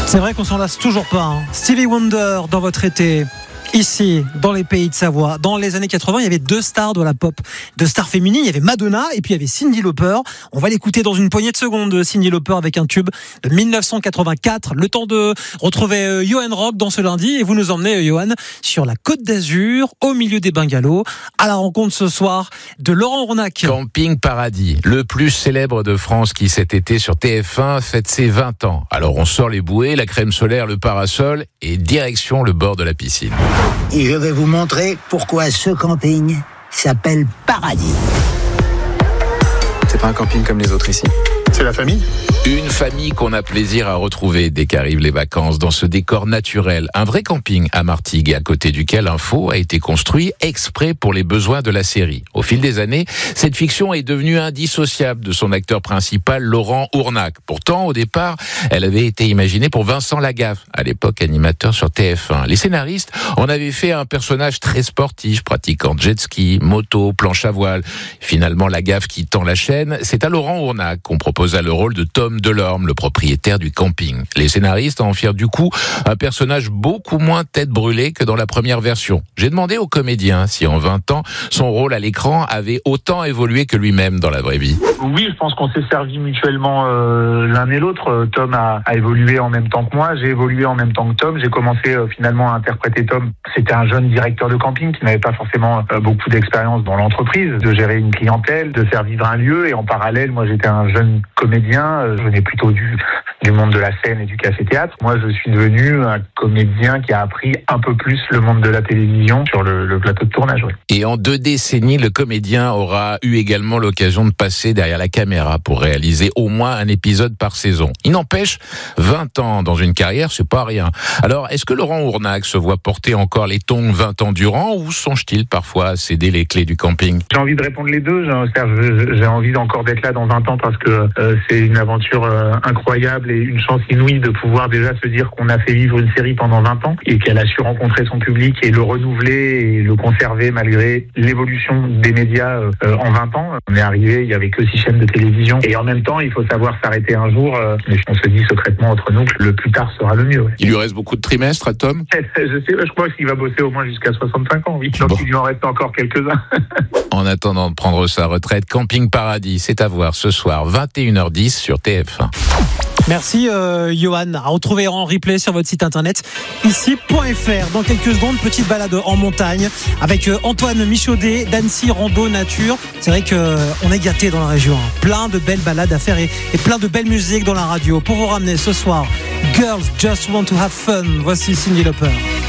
C'est vrai qu'on s'en lasse toujours pas. Hein. Stevie Wonder dans votre été. Ici, dans les pays de Savoie, dans les années 80, il y avait deux stars de la pop, deux stars féminines. Il y avait Madonna et puis il y avait Cyndi Lauper. On va l'écouter dans une poignée de secondes, Cyndi Lauper avec un tube de 1984. Le temps de retrouver Johan Rock dans ce lundi. Et vous nous emmenez, Johan, sur la Côte d'Azur, au milieu des bungalows, à la rencontre ce soir de Laurent Ournac. Camping Paradis, le plus célèbre de France qui cet été sur TF1 fête ses 20 ans. Alors on sort les bouées, la crème solaire, le parasol et direction le bord de la piscine. Et je vais vous montrer pourquoi ce camping s'appelle Paradis. C'est pas un camping comme les autres ici. C'est la famille ? Une famille qu'on a plaisir à retrouver dès qu'arrivent les vacances dans ce décor naturel. Un vrai camping à Martigues, à côté duquel un faux a été construit exprès pour les besoins de la série. Au fil des années, cette fiction est devenue indissociable de son acteur principal, Laurent Ournac. Pourtant, au départ, elle avait été imaginée pour Vincent Lagaffe, à l'époque animateur sur TF1. Les scénaristes en avaient fait un personnage très sportif, pratiquant jet ski, moto, planche à voile. Finalement, Lagaffe quittant la chaîne, c'est à Laurent Ournac qu'on proposa le rôle de Tom Delorme, le propriétaire du camping. Les scénaristes en firent du coup un personnage beaucoup moins tête brûlée que dans la première version. J'ai demandé au comédien si en 20 ans, son rôle à l'écran avait autant évolué que lui-même dans la vraie vie. Oui, je pense qu'on s'est servi mutuellement l'un et l'autre. Tom a évolué en même temps que moi, j'ai évolué en même temps que Tom. J'ai commencé finalement à interpréter Tom. C'était un jeune directeur de camping qui n'avait pas forcément beaucoup d'expérience dans l'entreprise, de gérer une clientèle, de faire vivre un lieu. Et en parallèle, moi j'étais un jeune comédien, je venais plutôt du monde de la scène et du café-théâtre. Moi, je suis devenu un comédien qui a appris un peu plus le monde de la télévision sur le plateau de tournage. Oui. Et en 2 décennies, le comédien aura eu également l'occasion de passer derrière la caméra pour réaliser au moins un épisode par saison. Il n'empêche, 20 ans dans une carrière, c'est pas rien. Alors, est-ce que Laurent Ournac se voit porter encore les tongs 20 ans durant ou songe-t-il parfois à céder les clés du camping ? J'ai envie de répondre les deux. J'ai envie encore d'être là dans 20 ans parce que c'est une aventure incroyable et une chance inouïe de pouvoir déjà se dire qu'on a fait vivre une série pendant 20 ans et qu'elle a su rencontrer son public et le renouveler et le conserver malgré l'évolution des médias en 20 ans. On est arrivé, il n'y avait que 6 chaînes de télévision et en même temps, il faut savoir s'arrêter un jour. Mais on se dit secrètement entre nous que le plus tard sera le mieux. Ouais. Il lui reste beaucoup de trimestres à Tom ? Je crois qu'il va bosser au moins jusqu'à 65 ans, oui. Donc il lui en reste encore quelques-uns. En attendant de prendre sa retraite, Camping Paradis, c'est à voir ce soir, 21h10 sur TF1. Merci Johan. À retrouver en replay sur votre site internet ici.fr. Dans quelques secondes, petite balade en montagne avec Antoine Michaudet d'Annecy Rando Nature. C'est vrai qu'on est gâtés dans la région. Hein. Plein de belles balades à faire et plein de belles musiques dans la radio. Pour vous ramener ce soir, Girls Just Want to Have Fun. Voici Cyndi Lauper.